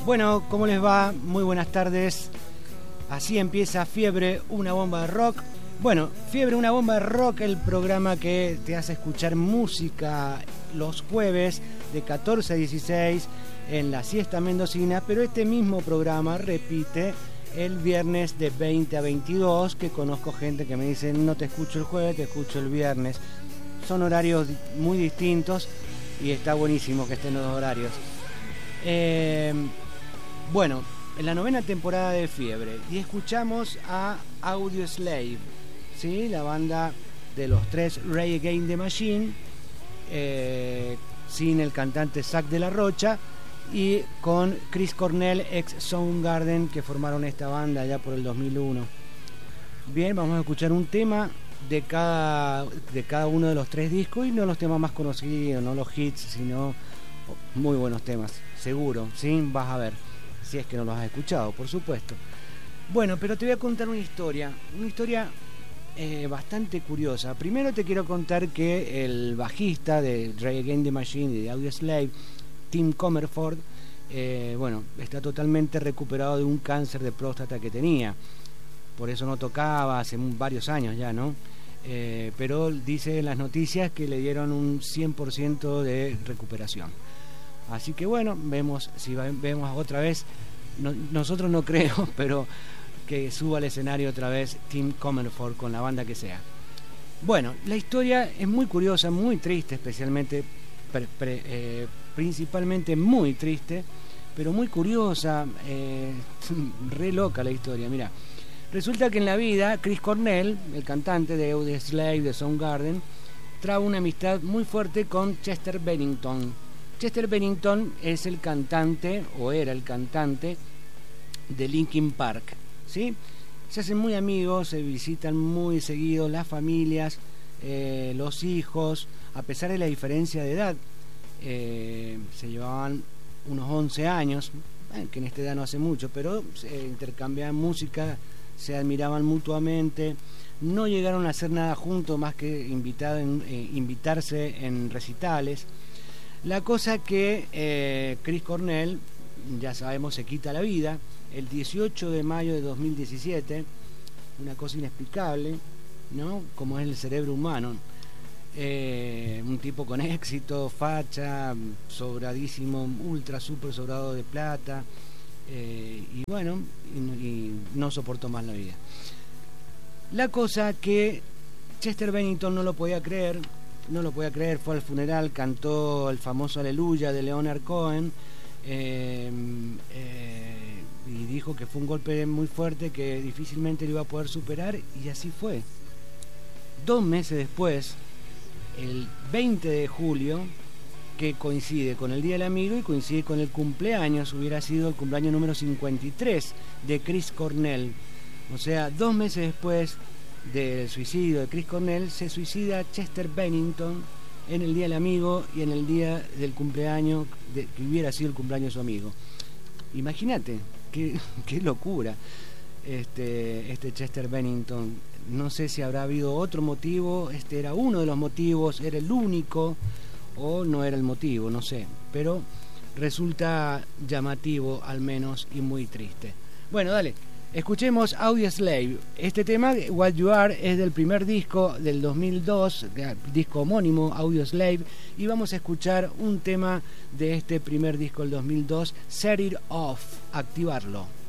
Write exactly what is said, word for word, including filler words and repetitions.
Bueno, ¿cómo les va? Muy buenas tardes. Así empieza Fiebre, una bomba de rock. Bueno, Fiebre, una bomba de rock, el programa que te hace escuchar música los jueves de catorce a dieciséis en la siesta mendocina, pero este mismo programa repite el viernes de veinte a veintidós, que conozco gente que me dice no te escucho el jueves, te escucho el viernes. Son horarios muy distintos y está buenísimo que estén los dos horarios. Eh, bueno, en la novena temporada de Fiebre, y escuchamos a Audioslave, ¿sí? La banda de los tres Rage Against the Machine, eh, sin el cantante Zach de la Rocha, y con Chris Cornell, ex Soundgarden, que formaron esta banda ya por el dos mil uno. Bien, vamos a escuchar un tema de cada, de cada uno de los tres discos, y no los temas más conocidos, no los hits, sino muy buenos temas, seguro, ¿sí? Vas a ver, si es que no los has escuchado, por supuesto. Bueno, pero te voy a contar una historia, una historia eh, bastante curiosa. Primero te quiero contar que el bajista de Rage Against the Machine y de Audioslave, Tim Comerford, eh, bueno, está totalmente recuperado de un cáncer de próstata que tenía. Por eso no tocaba hace varios años ya, ¿no? Eh, pero dice en las noticias que le dieron un cien por ciento de recuperación. Así que bueno, vemos si va, vemos otra vez, no, nosotros no creo, pero que suba al escenario otra vez Tim Comerford con la banda que sea. Bueno, la historia es muy curiosa, muy triste, especialmente, pre, pre, eh, principalmente muy triste, pero muy curiosa, eh, re loca la historia. Mira, resulta que en la vida Chris Cornell, el cantante de Audioslave, de Soundgarden, trae una amistad muy fuerte con Chester Bennington. Chester Bennington es el cantante, o era el cantante, de Linkin Park, ¿sí? Se hacen muy amigos, se visitan muy seguido las familias, eh, los hijos, a pesar de la diferencia de edad. Eh, se llevaban unos once años, eh, que en esta edad no hace mucho, pero se intercambiaban música, se admiraban mutuamente. No llegaron a hacer nada juntos más que invitar en, eh, invitarse en recitales. La cosa que eh, Chris Cornell, ya sabemos, se quita la vida el dieciocho de mayo de dos mil diecisiete, una cosa inexplicable, ¿no? Como es el cerebro humano. Eh, un tipo con éxito, facha, sobradísimo, ultra super sobrado de plata, eh, y bueno, y, y no soportó más la vida. La cosa que Chester Bennington no lo podía creer, no lo podía creer, fue al funeral, cantó el famoso Aleluya de Leonard Cohen, eh, eh, y dijo que fue un golpe muy fuerte que difícilmente lo iba a poder superar, y así fue. Dos meses después, el veinte de julio, que coincide con el Día del Amigo y coincide con el cumpleaños, hubiera sido el cumpleaños número cincuenta y tres de Chris Cornell. O sea, dos meses después del suicidio de Chris Cornell, se suicida Chester Bennington en el Día del Amigo y en el día del cumpleaños, de, que hubiera sido el cumpleaños de su amigo. Imagínate, qué, qué locura. Este, este Chester Bennington, no sé si habrá habido otro motivo, este era uno de los motivos, era el único, o no era el motivo, no sé, pero resulta llamativo al menos y muy triste. Bueno, dale, escuchemos Audioslave. Este tema, What You Are, es del primer disco del dos mil dos, disco homónimo, Audioslave, y vamos a escuchar un tema de este primer disco del dos mil dos, Set It Off, activarlo.